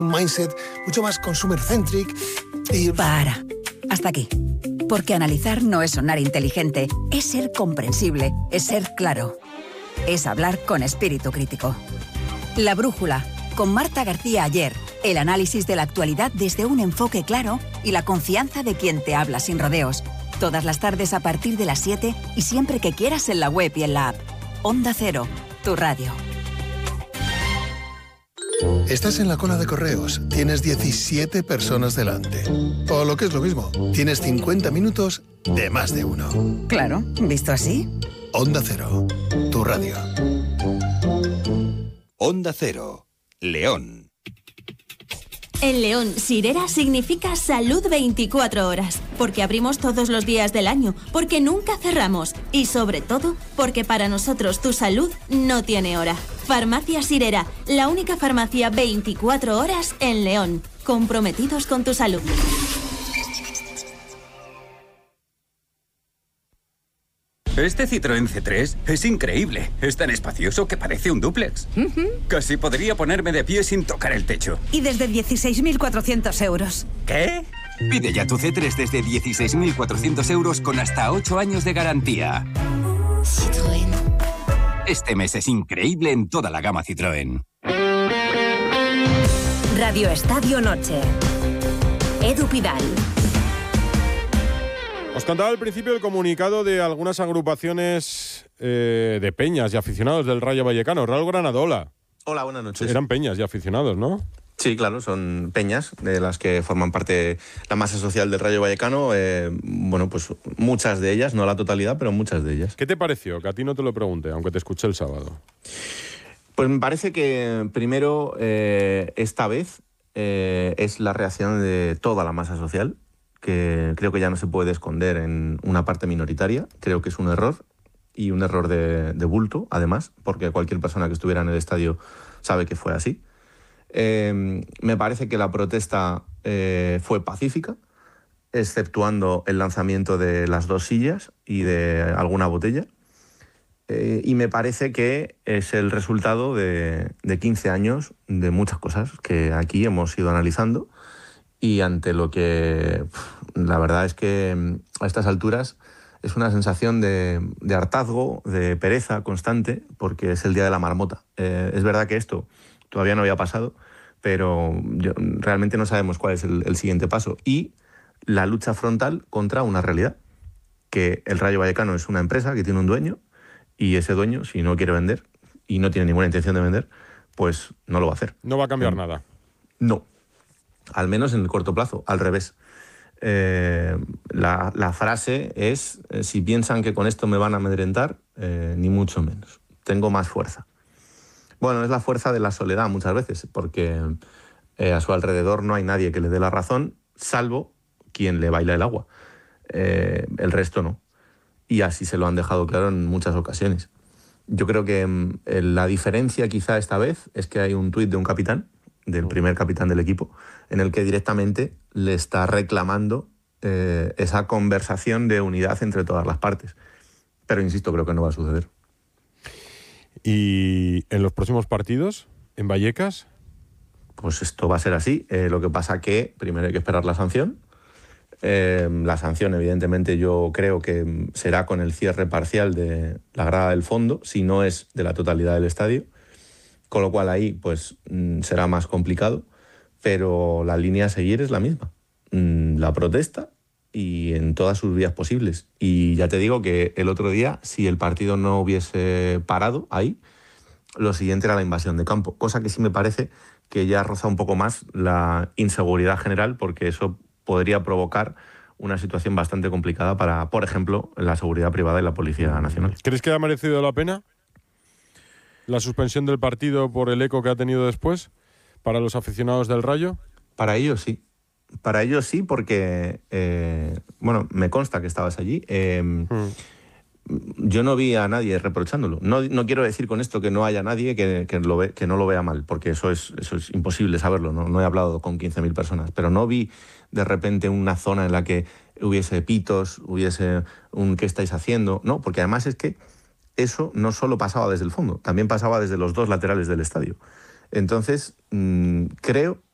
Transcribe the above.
un mindset mucho más consumer-centric y... Para. Hasta aquí. Porque analizar no es sonar inteligente, es ser comprensible, es ser claro. Es hablar con espíritu crítico. La Brújula, con Marta García Aller. El análisis de la actualidad desde un enfoque claro y la confianza de quien te habla sin rodeos. Todas las tardes a partir de las 7 y siempre que quieras en la web y en la app. Onda Cero, tu radio. Estás en la cola de correos, tienes 17 personas delante. O lo que es lo mismo, tienes 50 minutos de más de uno. Claro, visto así. Onda Cero, tu radio. Onda Cero, León. En León, Sirera significa salud 24 horas, porque abrimos todos los días del año, porque nunca cerramos y sobre todo, porque para nosotros tu salud no tiene hora. Farmacia Sirera, la única farmacia 24 horas en León, comprometidos con tu salud. Este Citroën C3 es increíble. Es tan espacioso que parece un dúplex. Casi podría ponerme de pie sin tocar el techo. Y desde 16.400 euros. ¿Qué? Pide ya tu C3 desde 16.400 euros con hasta 8 años de garantía. Citroën. Este mes es increíble en toda la gama Citroën. Radio Estadio Noche. Edu Pidal. Os contaba al principio el comunicado de algunas agrupaciones de peñas y aficionados del Rayo Vallecano. Raúl Granadola. Hola, buenas noches. Eran peñas y aficionados, ¿no? Sí, claro, son peñas de las que forman parte la masa social del Rayo Vallecano. Bueno, pues muchas de ellas, no la totalidad, pero muchas de ellas. ¿Qué te pareció? Que a ti no te lo pregunté, aunque te escuché el sábado. Pues me parece que primero, esta vez, es la reacción de toda la masa social, que creo que ya no se puede esconder en una parte minoritaria. Creo que es un error, y un error de bulto, además, porque cualquier persona que estuviera en el estadio sabe que fue así. Me parece que la protesta fue pacífica, exceptuando el lanzamiento de las 2 sillas y de alguna botella. Y me parece que es el resultado de 15 años de muchas cosas que aquí hemos ido analizando, y ante lo que la verdad es que a estas alturas es una sensación de hartazgo, de pereza constante, porque es el día de la marmota. Es verdad que esto todavía no había pasado, pero realmente no sabemos cuál es el siguiente paso. Y la lucha frontal contra una realidad, que el Rayo Vallecano es una empresa que tiene un dueño, y ese dueño, si no quiere vender, y no tiene ninguna intención de vender, pues no lo va a hacer. No va a cambiar nada. No, al menos en el corto plazo, al revés. La frase es, si piensan que con esto me van a amedrentar, ni mucho menos. Tengo más fuerza. Bueno, es la fuerza de la soledad muchas veces, porque a su alrededor no hay nadie que le dé la razón, salvo quien le baila el agua. El resto no. Y así se lo han dejado claro en muchas ocasiones. Yo creo que la diferencia quizá esta vez es que hay un tuit de un capitán, del primer capitán del equipo, en el que directamente le está reclamando esa conversación de unidad entre todas las partes. Pero insisto, creo que no va a suceder. ¿Y en los próximos partidos, en Vallecas? Pues esto va a ser así. Lo que pasa que primero hay que esperar la sanción. La sanción, evidentemente, yo creo que será con el cierre parcial de la grada del fondo, si no es de la totalidad del estadio, con lo cual ahí pues será más complicado, pero la línea a seguir es la misma, la protesta, y en todas sus vías posibles. Y ya te digo que el otro día, si el partido no hubiese parado ahí, lo siguiente era la invasión de campo, cosa que sí me parece que ya roza un poco más la inseguridad general, porque eso podría provocar una situación bastante complicada para, por ejemplo, la seguridad privada y la Policía Nacional. ¿Crees que ha merecido la pena la suspensión del partido por el eco que ha tenido después para los aficionados del Rayo? Para ellos sí. Para ellos sí, porque, bueno, me consta que estabas allí. Yo no vi a nadie reprochándolo. No quiero decir con esto que no haya nadie que no lo vea mal, porque eso es imposible saberlo. No he hablado con 15.000 personas, pero no vi de repente una zona en la que hubiese pitos, hubiese un ¿qué estáis haciendo? No, porque además es que eso no solo pasaba desde el fondo, también pasaba desde los 2 laterales del estadio. Entonces, creo